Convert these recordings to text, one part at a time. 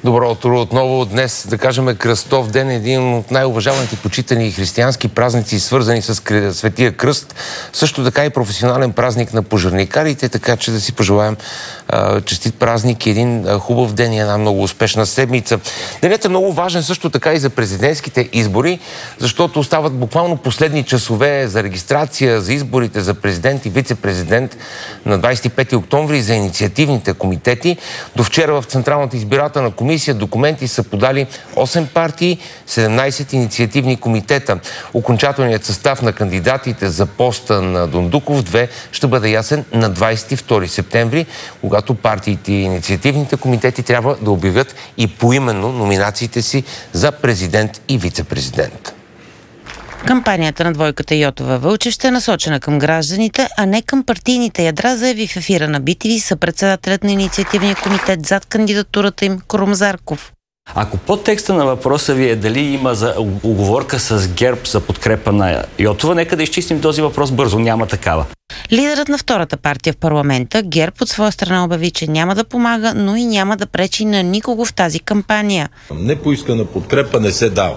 Добро утро отново. Днес, да кажем, Кръстов ден е един от най-уважаваните почитани християнски празници, свързани с Светия Кръст. Също така и професионален празник на пожарникарите, така че да си пожелаем честит празник, един хубав ден и една много успешна седмица. Денят е много важен също така и за президентските избори, защото остават буквално последни часове за регистрация за изборите за президент и вице-президент на 25 октомври за инициативните комитети. До вчера в Централната избирателна комисия документи са подали 8 партии, 17 инициативни комитета. Окончателният състав на кандидатите за поста на Дондуков 2 ще бъде ясен на 22 септември, когато партиите и инициативните комитети трябва да обявят и поименно номинациите си за президент и вице-президент. Кампанията на двойката Йотова-Вълчев ще е насочена към гражданите, а не към партийните ядра, заяви в ефира на BTV съпредседателят на инициативния комитет зад кандидатурата им Крум Зарков. Ако подтекста на въпроса ви е дали има за уговорка с ГЕРБ за подкрепа на Йотова, нека да изчистим този въпрос бързо. Няма такава. Лидерът на втората партия в парламента, ГЕРБ, от своя страна обяви, че няма да помага, но и няма да пречи на никого в тази кампания. Непоискана подкрепа не се дава.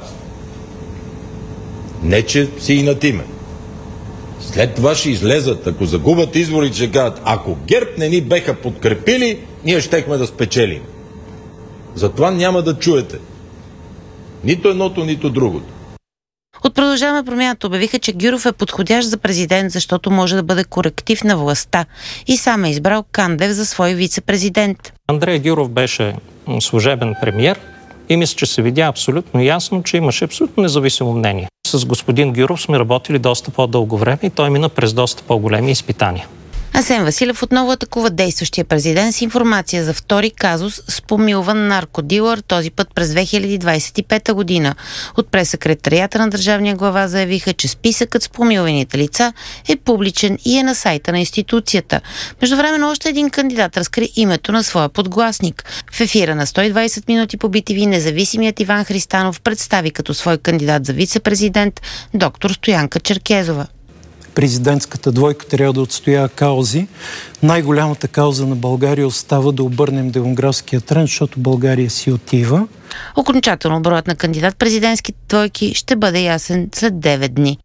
Не, че си инатиме. След това ще излезат, ако загубят изборите, ще кажат, ако ГЕРБ не ни беха подкрепили, ние щехме да спечелим. Затова няма да чуете нито едното, нито другото. От Продължаваме промяната обявиха, че Гюров е подходящ за президент, защото може да бъде коректив на властта и сам е избрал Кандев за свой вице-президент. Андрей Гюров беше служебен премиер и мисля, че се видя абсолютно ясно, че имаше абсолютно независимо мнение. С господин Гюров сме работили доста по-дълго време и той мина през доста по-големи изпитания. Асен Василев отново атакува действащия президент с информация за втори казус с помилван наркодилър, този път през 2025 година. От пресекретарията на държавния глава заявиха, че списъкът с помилваните лица е публичен и е на сайта на институцията. Междувременно още един кандидат разкри името на своя подгласник. В ефира на 120 минути по BTV независимият Иван Христанов представи като свой кандидат за вице-президент доктор Стоянка Черкезова. Президентската двойка трябва да отстоява каузи. Най-голямата кауза на България остава да обърнем демографския тренд, защото България си отива. Окончателно броят на кандидат-президентските двойки ще бъде ясен след 9 дни.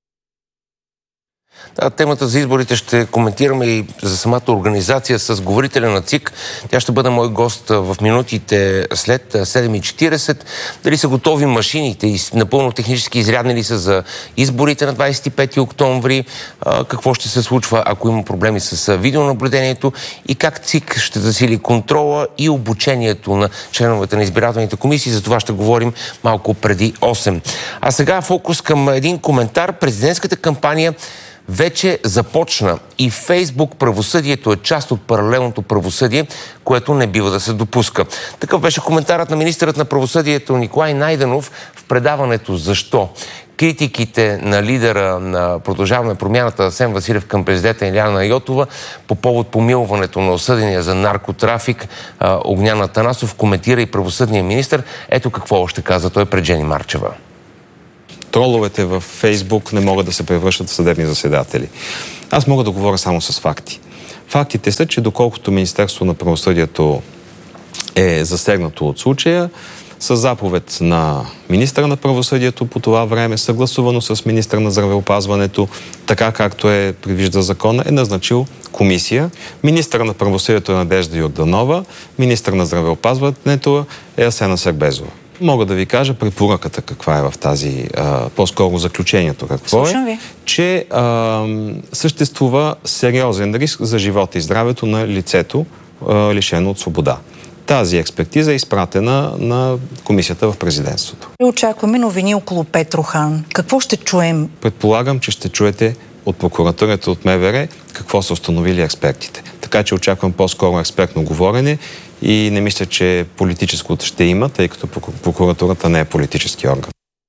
Да, темата за изборите ще коментираме и за самата организация с говорителя на ЦИК. Тя ще бъде мой гост в минутите след 7:40. Дали са готови машините и напълно технически изрядни ли са за изборите на 25 октомври? Какво ще се случва, ако има проблеми с видеонаблюдението? И как ЦИК ще засили контрола и обучението на членовете на избирателните комисии? За това ще говорим малко преди 8. А сега фокус към един коментар. Президентската кампания вече започна и Фейсбук правосъдието е част от паралелното правосъдие, което не бива да се допуска. Такъв беше коментарът на министърът на правосъдието Николай Найденов в предаването «Защо?». Критиките на лидера на Продължаваме промяната Асен Василев към президента Илияна Йотова по повод помилването на осъдения за наркотрафик Огнян Атанасов коментира и правосъдния министър. Ето какво още каза той пред Жени Марчева. Троловете във Фейсбук не могат да се превръщат в съдебни заседатели. Аз мога да говоря само с факти. Фактите са, че доколкото Министерство на правосъдието е засегнато от случая, с заповед на министъра на правосъдието по това време, съгласувано с министъра на здравеопазването, така както предвижда закона, е назначил комисия. Министъра на правосъдието е Надежда Йорданова, министър на здравеопазването е Асена Сербезова. Мога да ви кажа препоръката каква е в тази, по-скоро заключението какво е, че съществува сериозен риск за живота и здравето на лицето, лишено от свобода. Тази експертиза е изпратена на комисията в президентството. Очакваме новини около Петрохан. Какво ще чуем? Предполагам, че ще чуете от прокуратурата, от МВР, какво са установили експертите. Така че очаквам по-скоро експертно говорене и не мисля, че политическото ще има, тъй като прокуратурата не е политически орган.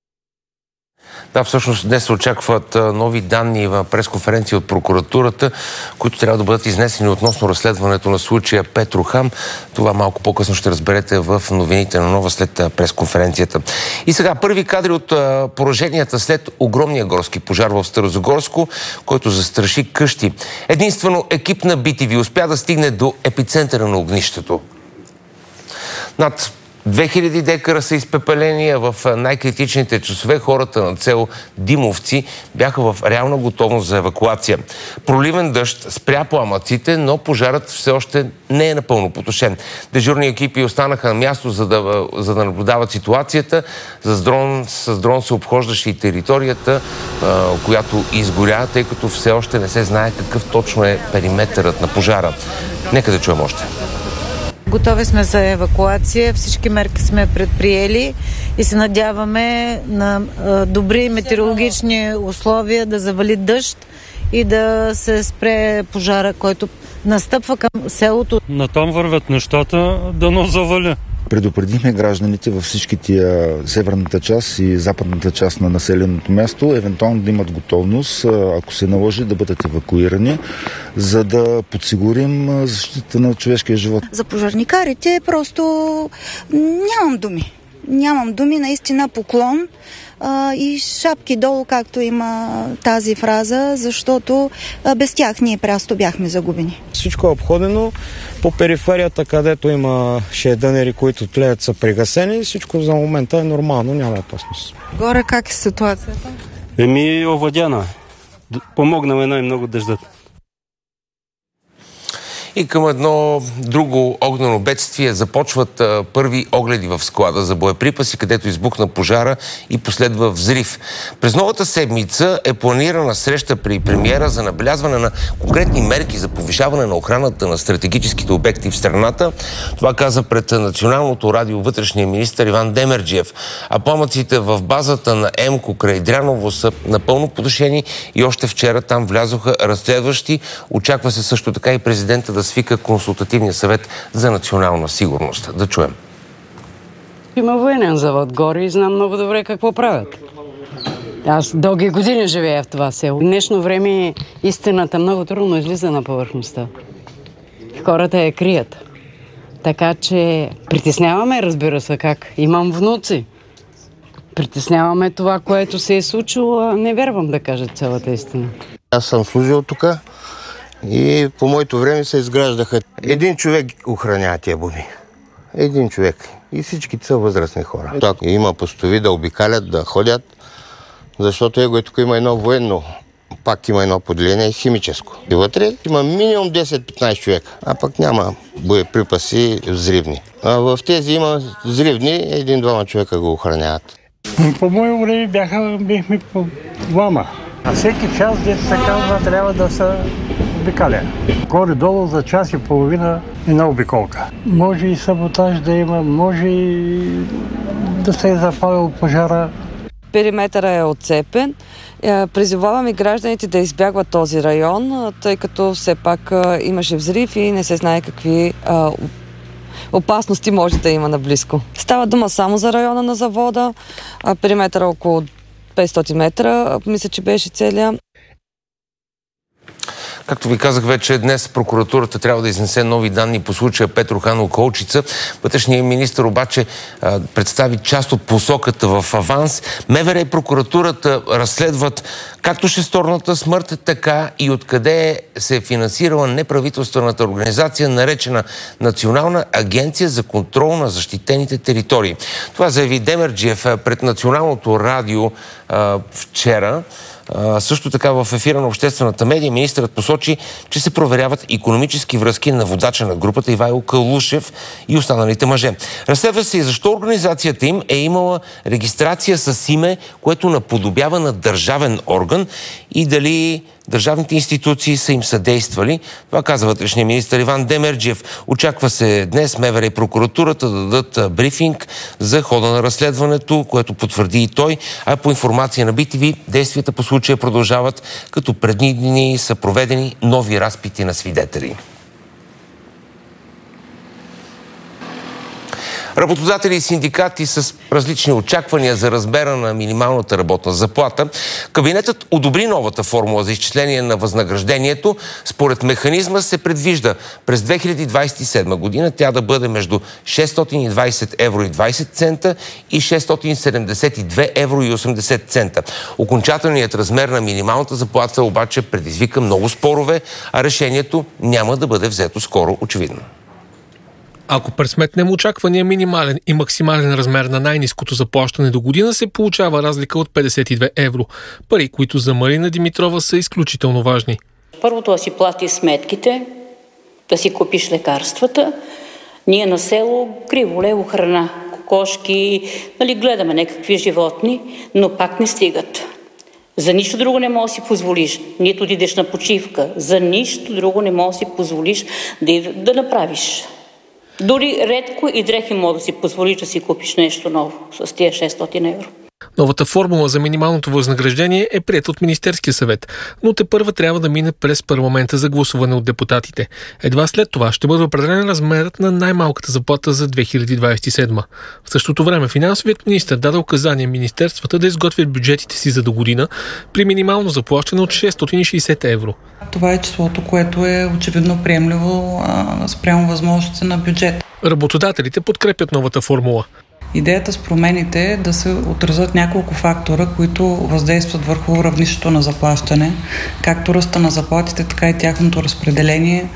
Да, всъщност днес се очакват нови данни в пресконференция от прокуратурата, които трябва да бъдат изнесени относно разследването на случая Петрохан. Това малко по-късно ще разберете в новините на Нова след пресконференцията. И сега първи кадри от пораженията след огромния горски пожар в Старозагорско, който застраши къщи. Единствено екип на BTV успя да стигне до епицентъра на огнището. Над 2000 декара са изпепелени, а в най-критичните часове хората на село Димовци бяха в реална готовност за евакуация. Проливен дъжд спря пламъците, но пожарът все още не е напълно потушен. Дежурни екипи останаха на място, за да наблюдават ситуацията. С дрон се обхождаше и територията, която изгоря, тъй като все още не се знае какъв точно е периметърът на пожара. Нека да чуем още. Готови сме за евакуация, всички мерки сме предприели и се надяваме на добри метеорологични условия да завали дъжд и да се спре пожара, който настъпва към селото. Натам вървят нещата, дано завали. Предупредихме гражданите във всички тия северната част и западната част на населеното място, евентуално да имат готовност, ако се наложи, да бъдат евакуирани, за да подсигурим защита на човешкия живот. За пожарникарите просто нямам думи, наистина поклон и шапки долу, както има тази фраза, защото без тях ние просто бяхме загубени. Всичко е обходено. По периферията, където има шейдънери, които тлеят, са пригасени. Всичко за момента е нормално, няма опасност. Горе как е ситуацията? Овладяна. Помогна ме най-много дъждът. И към едно друго огнено бедствие започват първи огледи в склада за боеприпаси, където избухна пожара и последва взрив. През новата седмица е планирана среща при премиера за набелязване на конкретни мерки за повишаване на охраната на стратегическите обекти в страната. Това каза пред Националното радио вътрешния министър Иван Демерджиев. А пламъците в базата на ЕМКО край Дряново са напълно потушени и още вчера там влязоха разследващи. Очаква се също така и президента да свика консултативния съвет за национална сигурност. Да чуем. Има военен завод горе и знам много добре какво правят. Аз дълги години живея в това село. В днешно време истината много трудно излиза на повърхността. Хората я крият. Така че притесняваме, разбира се, как. Имам внуци. Притесняваме това, което се е случило, не вярвам да кажа цялата истина. Аз съм служил тук. И по моето време се изграждаха. Един човек охранява тия буми. Един човек. И всичките са възрастни хора. Так, има постови да обикалят, да ходят, защото тук има едно военно, пак има едно поделение химическо. И вътре има минимум 10-15 човека, а пък няма боеприпаси взривни. А в тези има взривни, 1-2 човека го охраняват. По мое време бяхме по двама. А всеки час, дето се казва, трябва да се обикаля. Горе-долу за час и половина една обиколка. Може и саботаж да има, може и да се е запалил пожара. Периметъра е отцепен. Призоваваме гражданите да избягват този район, тъй като все пак имаше взрив и не се знае какви опасности може да има наблизко. Става дума само за района на завода. Периметъра около 500 метра, мисля, че беше целия. Както ви казах вече, днес прокуратурата трябва да изнесе нови данни по случая Петрохан Околчица. Вътрешният министър обаче представи част от посоката в аванс. МВР и прокуратурата разследват както шесторната смърт, така и откъде се е финансирала неправителствената организация, наречена Национална агенция за контрол на защитените територии. Това заяви Демерджиев пред Националното радио вчера. Също така в ефира на обществената медия министърът посочи, че се проверяват икономически връзки на водача на групата Ивайло Калушев и останалите мъже. Разследва се и защо организацията им е имала регистрация с име, което наподобява на държавен орган и дали държавните институции са им съдействали. Това каза вътрешния министър Иван Демерджиев. Очаква се днес МВР и прокуратурата да дадат брифинг за хода на разследването, което потвърди и той. А по информация на BTV, действията по случая продължават, като предни дни са проведени нови разпити на свидетели. Работодатели и синдикати с различни очаквания за размера на минималната работна заплата. Кабинетът одобри новата формула за изчисление на възнаграждението. Според механизма се предвижда през 2027 година тя да бъде между 620 евро и 20 цента и 672 евро и 80 цента. Окончателният размер на минималната заплата обаче предизвика много спорове, а решението няма да бъде взето скоро, очевидно. Ако пресметнем очаквания минимален и максимален размер на най-ниското заплащане до година, се получава разлика от 52 евро. Пари, които за Марина Димитрова са изключително важни. Първото да си платиш сметките, да си купиш лекарствата. Ние на село криво-лево храна, кокошки, гледаме някакви животни, но пак не стигат. За нищо друго не можеш да си позволиш, нито отидеш на почивка, за нищо друго не можеш да си позволиш да направиш. Дори редко и дрехи може да си позволиш да си купиш нещо ново с тия 600 евро. Новата формула за минималното възнаграждение е приета от Министерския съвет, но тепърва трябва да мине през парламента за гласуване от депутатите. Едва след това ще бъде определен размерът на най-малката заплата за 2027. В същото време финансовият министър даде указание министерствата да изготвят бюджетите си за до година при минимално заплащане от 660 евро. Това е числото, което е очевидно приемливо спрямо възможностите на бюджет. Работодателите подкрепят новата формула. Идеята с промените е да се отразят няколко фактора, които въздействат върху равнището на заплащане, както ръста на заплатите, така и тяхното разпределение,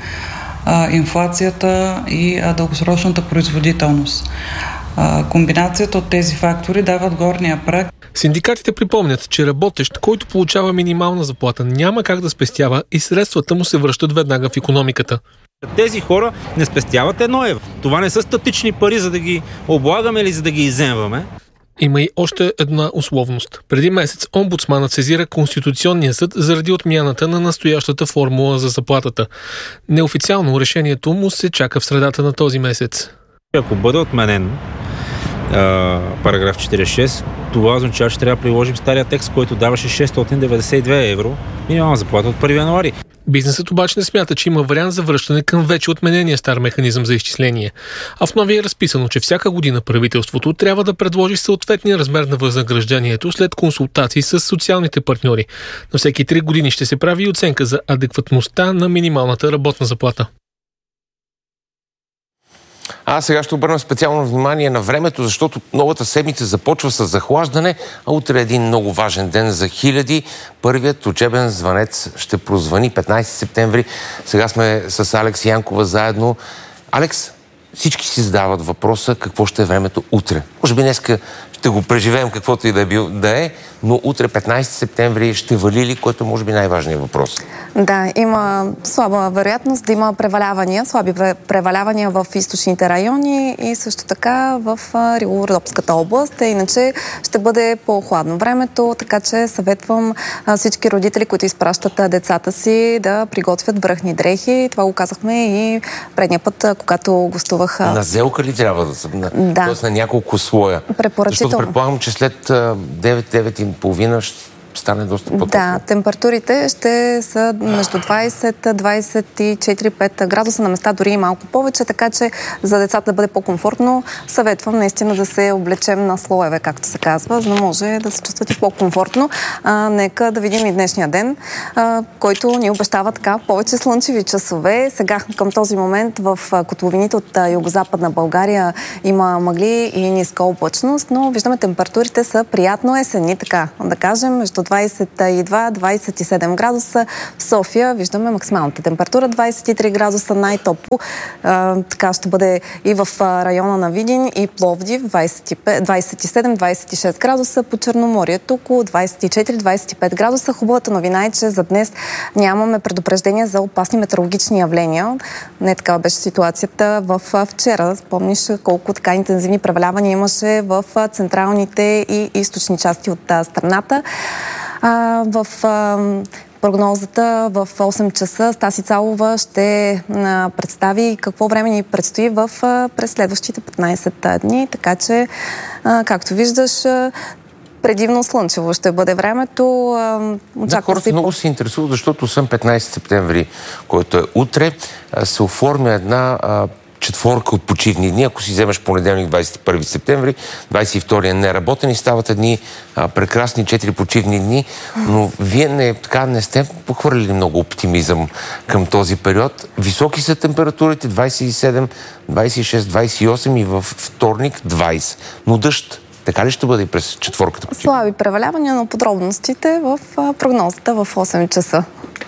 инфлацията и дългосрочната производителност. Комбинацията от тези фактори дават горния праг. Синдикатите припомнят, че работещ, който получава минимална заплата, няма как да спестява и средствата му се връщат веднага в икономиката. Тези хора не спестяват 1 евро. Това не са статични пари, за да ги облагаме или за да ги изземваме. Има и още една условност. Преди месец омбудсманът сезира Конституционния съд заради отмяната на настоящата формула за заплатата. Неофициално решението му се чака в средата на този месец. Ако бъде отменен параграф 46, това означава, че трябва да приложим стария текст, който даваше 692 евро минимална заплата от 1 януари. Бизнесът обаче не смята, че има вариант за връщане към вече отменения стар механизъм за изчисление. А в новия е разписано, че всяка година правителството трябва да предложи съответния размер на възнаграждението след консултации с социалните партньори. На всеки 3 години ще се прави и оценка за адекватността на минималната работна заплата. А сега ще обърна специално внимание на времето, защото новата седмица започва с захлаждане, а утре е един много важен ден за хиляди. Първият учебен звънец ще прозвъни 15 септември. Сега сме с Алекс Янкова заедно. Алекс, всички си задават въпроса какво ще е времето утре. Може би днеска ще го преживеем каквото и да е, но утре 15 септември ще вали ли, което може би най-важният въпрос? Да, има слаба вероятност да има превалявания, слаби превалявания в източните райони и също така в Рило-Родопската област. Иначе ще бъде по-хладно времето, така че съветвам всички родители, които изпращат децата си, да приготвят връхни дрехи. Това го казахме и предния път, когато гостувах. На зелка ли трябва да съм? Да. Тоест на няколко слоя. Препоръчително. Защото предполагам, че след 9-9:30 ще стане доста по-топло. Да, температурите ще са между 20-24-5 градуса, на места дори и малко повече, така че за децата да бъде по-комфортно, съветвам наистина да се облечем на слоеве, както се казва, за да може да се чувствате по-комфортно. Нека да видим и днешния ден, който ни обещава така повече слънчеви часове. Сега към този момент в котловините от югозападна България има мъгли и ниска облачност, но виждаме температурите са приятно есенни, така да кажем, между 22-27 градуса. В София виждаме максималната температура 23 градуса, най-топло. Така ще бъде и в района на Видин и Пловдив 27-26 градуса, по Черноморието около 24-25 градуса. Хубавата новина е, че за днес нямаме предупреждения за опасни метеорологични явления. Не такава беше ситуацията в вчера. Спомниш колко така интензивни превалявания имаше в централните и източни части от страната. В прогнозата в 8 часа Стаси Цалова ще представи какво време ни предстои през следващите 15 дни. Така че, както виждаш, предимно слънчево ще бъде времето. Хората много се интересуват, защото съм 15 септември, който е утре, се оформя една четворка от почивни дни. Ако си вземеш понеделник 21 септември, 22 е неработен и стават едни прекрасни 4 почивни дни, но вие не сте похвърлили много оптимизъм към този период. Високи са температурите 27, 26, 28 и във вторник 20. Но дъжд така ли ще бъде и през четворката почивни? Слаби превалявания, но подробностите в прогнозата в 8 часа.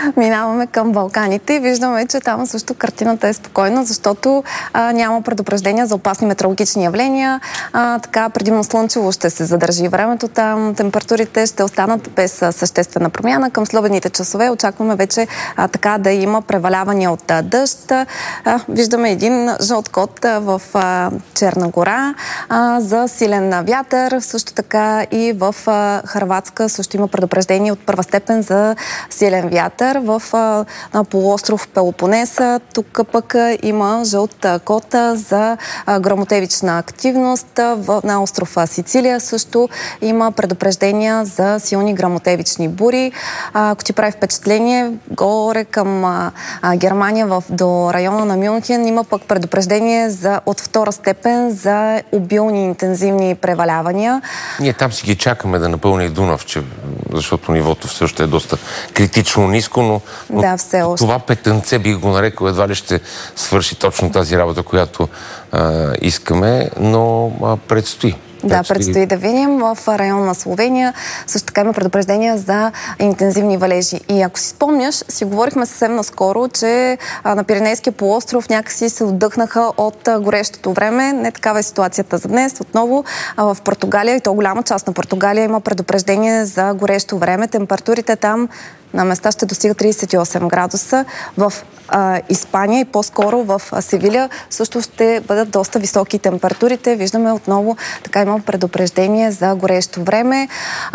минаваме към Балканите и виждаме, че там също картината е спокойна, защото няма предупреждения за опасни метеорологични явления. Така, предимно слънчево ще се задържи времето там, температурите ще останат без съществена промяна. Към следобедните часове очакваме вече така да има превалявания от дъжд. Виждаме един жълт код в Черна гора за силен вятър. Също така и в Хърватска също има предупреждение от първа степен за силен вятър. На полуостров Пелопонеса тук пък има жълт код за гръмотевична активност. На остров Сицилия също има предупреждения за силни гръмотевични бури. Ако ти прави впечатление, горе към Германия до района на Мюнхен има пък предупреждение от втора степен за обилни интензивни превалявания. Ние там си ги чакаме да напълни Дунав, защото нивото все още е доста критично ниско, но да, все още. Това петънце, бих го нарекал, едва ли ще свърши точно тази работа, която искаме, но предстои. Да, предстои да видим. В район на Словения също така има предупреждения за интензивни валежи. И ако си спомняш, си говорихме съвсем наскоро, че на Пиренейския полуостров някакси се отдъхнаха от горещото време. Не такава е ситуацията за днес. Отново в Португалия, и то голяма част на Португалия, има предупреждение за горещо време. Температурите там на места ще достига 38 градуса. В Испания и по-скоро в Севиля също ще бъдат доста високи температурите. Виждаме отново, така има предупреждение за горещо време.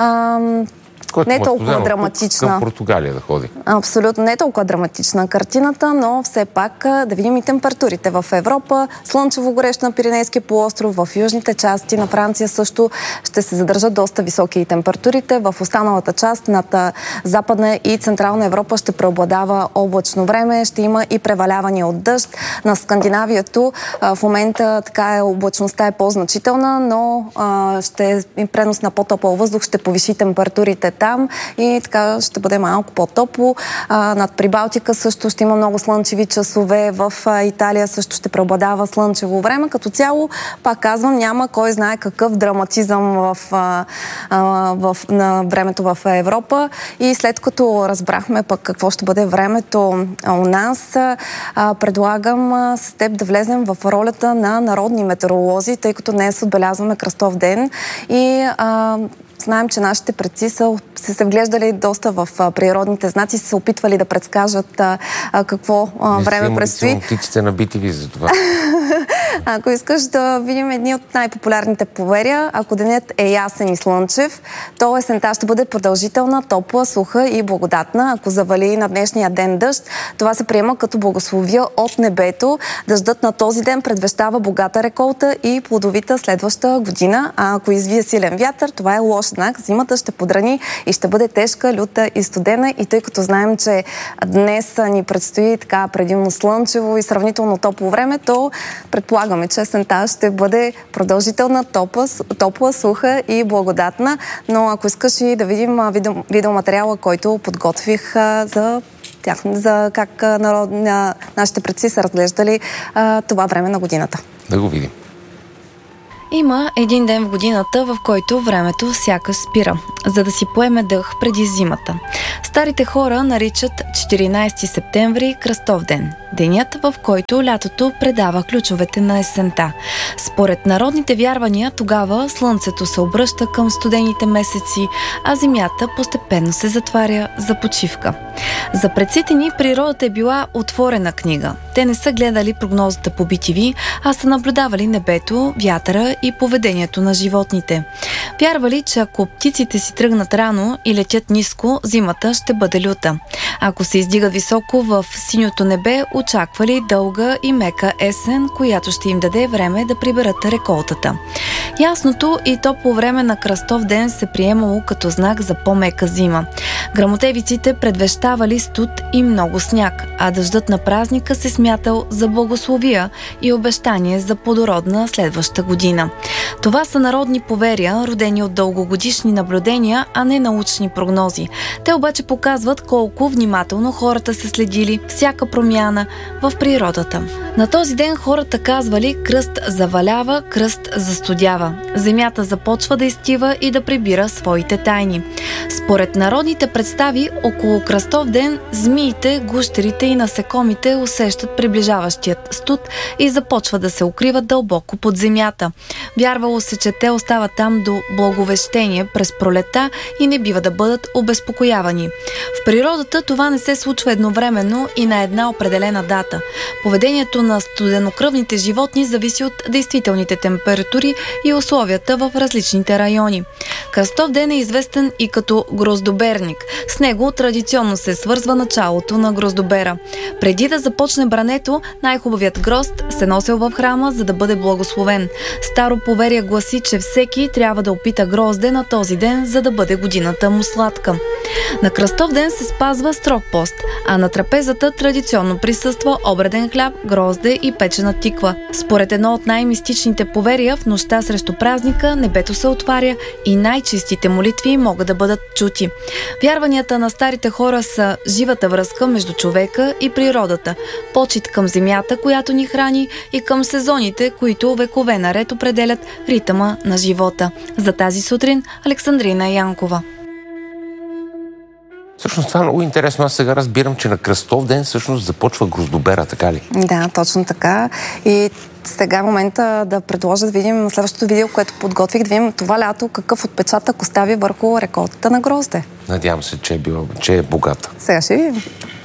Не е толкова драматична. Към Португалия да ходи. Абсолютно не е толкова драматична картината, но все пак да видим и температурите в Европа. Слънчево горещо на Пиренейския полуостров, в южните части на Франция също ще се задържат доста високи температурите. В останалата част над Западна и Централна Европа ще преобладава облачно време, ще има и превалявания от дъжд. На Скандинавието в момента така облачността е по-значителна, но ще и пренос на по-топъл въздух ще повиши температурите там и така ще бъде малко по-топло. Над Прибалтика също ще има много слънчеви часове. В Италия също ще преобладава слънчево време. Като цяло, пак казвам, няма кой знае какъв драматизъм на времето в Европа. И след като разбрахме пък какво ще бъде времето у нас, предлагам с теб да влезем в ролята на народни метеоролози, тъй като днес отбелязваме Кръстов ден и знаем, че нашите предци са се вглеждали доста в природните знаци, са се опитвали да предскажат какво време предстои. Не птиците набити ви за това. Ако искаш да видим едни от най-популярните поверия, ако денят е ясен и слънчев, то есента ще бъде продължителна, топла, суха и благодатна. Ако завали на днешния ден дъжд, това се приема като благословия от небето. Дъждът на този ден предвещава богата реколта и плодовита следваща година. А ако извие силен вятър, това е лош знак. Зимата ще подрани и ще бъде тежка, люта и студена. И тъй като знаем, че днес ни предстои така предимно слънчево и сравнително топло време, то предполагаме, че есента ще бъде продължителна, топла, суха и благодатна. Но ако искаш и да видим видеоматериала, който подготвих за как нашите предци са разглеждали това време на годината. Да го видим. Има един ден в годината, в който времето сякаш спира, за да си поеме дъх преди зимата. Старите хора наричат 14 септември Кръстов ден. Денят, в който лятото предава ключовете на есента. Според народните вярвания, тогава слънцето се обръща към студените месеци, а земята постепенно се затваря за почивка. За предците ни природата е била отворена книга. Те не са гледали прогнозата по BTV, а са наблюдавали небето, вятъра и поведението на животните. Вярвали, че ако птиците си тръгнат рано и летят ниско, зимата ще бъде люта. Ако се издигат високо в синьото небе, очаквали дълга и мека есен, която ще им даде време да приберат реколтата. Ясното и топло време на Кръстов ден се приемало като знак за по-мека зима. Гръмотевиците предвещавали студ и много сняг, а дъждът на празника се смятал за благословия и обещание за плодородна следваща година. Това са народни поверия, родени от дългогодишни наблюдения, а не научни прогнози. Те обаче показват колко внимателно хората са следили всяка промяна в природата. На този ден хората казвали: кръст завалява, кръст застудява. Земята започва да изтива и да прибира своите тайни. Според народните представи, около кръстов ден змиите, гущерите и насекомите усещат приближаващият студ и започват да се укриват дълбоко под земята. Вярвало се, че те остават там до благовещение през пролета и не бива да бъдат обезпокоявани. В природата това не се случва едновременно и на една определена дата. Поведението на студенокръвните животни зависи от действителните температури и условията в различните райони. Кръстов ден е известен и като гроздоберник. С него традиционно се свързва началото на гроздобера. Преди да започне брането, най-хубавият грозд се носил в храма, за да бъде благословен. Старо поверие гласи, че всеки трябва да опита грозде на този ден, за да бъде годината му сладка. На кръстов ден се спазва строг пост, а на трапезата традиционно присъства обреден хляб, грозде и печена тиква. Според едно от най-мистичните поверия, в нощта срещу празника небето се отваря и най-чистите молитви могат да бъдат чути. Вярванията на старите хора са живата връзка между човека и природата, почит към земята, която ни храни, и към сезоните, които векове наред определят ритъма на живота. За тази сутрин Александрина Янкова. Всъщност това е много интересно. Аз сега разбирам, че на кръстов ден всъщност започва гроздобера, така ли? Да, точно така. И сега е момента да предложа да видим следващото видео, което подготвих, да видим това лято какъв отпечатък остави върху реколтата на грозде. Надявам се, че е богата. Сега ще видим.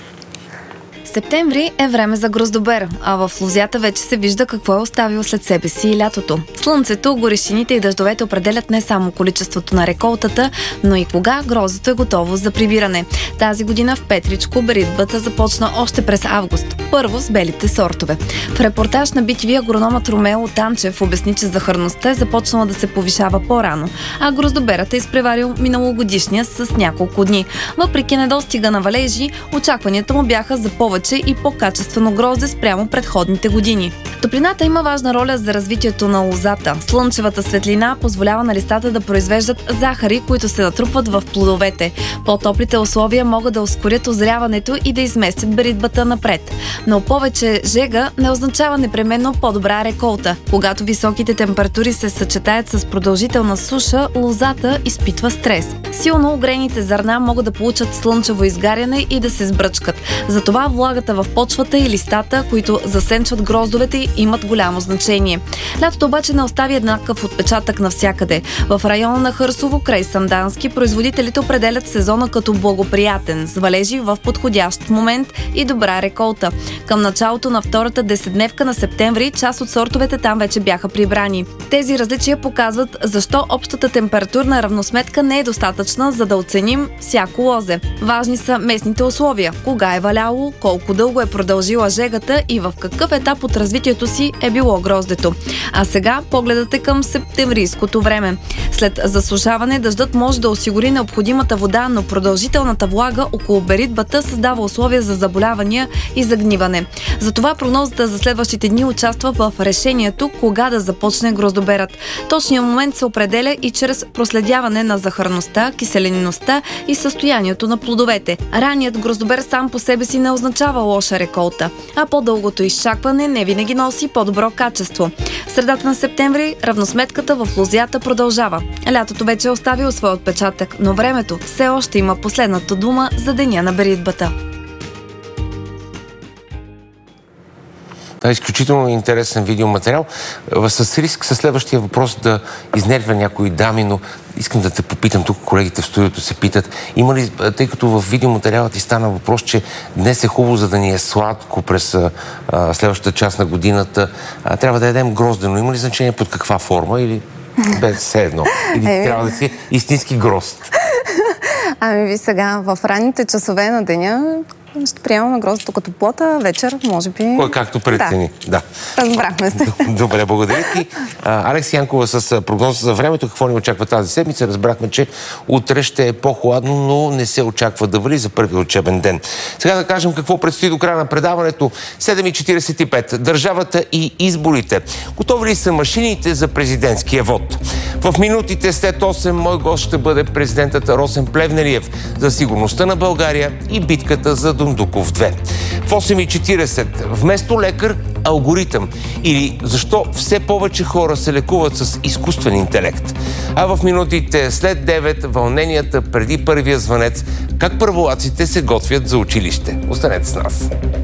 Септември е време за гроздобер, а в лозята вече се вижда какво е оставил след себе си и лятото. Слънцето, горещините и дъждовете определят не само количеството на реколтата, но и кога гроздето е готово за прибиране. Тази година в Петричко беритбата започна още през август. Първо с белите сортове. В репортаж на BTV агрономът Ромео Танчев обясни, че захарността е започнала да се повишава по-рано, а гроздоберът е изпреварил миналогодишния с няколко дни. Въпреки недостига на валежи, очакванията му бяха за повече и по-качествено грозде спрямо предходните години. Топлината има важна роля за развитието на лозата. Слънчевата светлина позволява на листата да произвеждат захари, които се натрупват в плодовете. По-топлите условия могат да ускорят озряването и да изместят беритбата напред. Но повече жега не означава непременно по-добра реколта. Когато високите температури се съчетаят с продължителна суша, лозата изпитва стрес. Силно огрените зърна могат да получат слънчево изгаряне и да се сбръчкат. Затова влагата в почвата и листата, които засенчват гроздовете, имат голямо значение. Лятото обаче не остави еднакъв отпечатък навсякъде. В района на Хърсово, край Сандански, производителите определят сезона като благоприятен, с валежи в подходящ момент и добра реколта. Към началото на втората десетдневка на септември част от сортовете там вече бяха прибрани. Тези различия показват защо общата температурна равносметка не е достатъчна, за да оценим всяко лозе. Важни са местните условия, кога е валяло, колко дълго е продължила жегата и в какъв етап от развитието си е било гроздето. А сега погледът е към септемврийското време. След засушаване дъждът може да осигури необходимата вода, но продължителната влага около беритбата създава условия за заболявания и загниване. Затова прогнозата за следващите дни участва в решението кога да започне гроздоберът. Точният момент се определя и чрез проследяване на захарността, киселинността и състоянието на плодовете. Ранният гроздобер сам по себе си не означава лоша реколта, а по-дългото изчакване не винаги носи по-добро качество. В средата на септември равносметката в лозята продължава. Лятото вече е оставило свой отпечатък, но времето все още има последната дума за деня на беритбата. Да, изключително интересен видеоматериал. С риск със следващия въпрос да изнервя някои дами, но искам да те попитам, тук колегите в студиото се питат, има ли, тъй като в видеоматериала ти стана въпрос, че днес е хубаво, за да ни е сладко през следващата част на годината, трябва да ядем гроздено. Има ли значение под каква форма или без все едно? Или трябва да си истински грозд? Ами ви сега, в ранните часове на деня ще приемаме гроздето като плота, вечер, може би... Кой както прецени. Да. Разбрахме се. Добре, благодаря ти. Алекс Янкова с прогноза за времето. Какво ни очаква тази седмица? Разбрахме, че утре ще е по-хладно, но не се очаква да вали за първи учебен ден. Сега да кажем какво предстои до края на предаването. 7:45. Държавата и изборите. Готови ли са машините за президентския вод? В минутите след 8 мой гост ще бъде президентът Росен Плевнелиев за сигурността на България и битката за Дондуков 2. В 8:40 вместо лекар – алгоритъм. Или защо все повече хора се лекуват с изкуствен интелект. А в минутите след 9 вълненията преди първия звънец, как първолаците се готвят за училище. Останете с нас.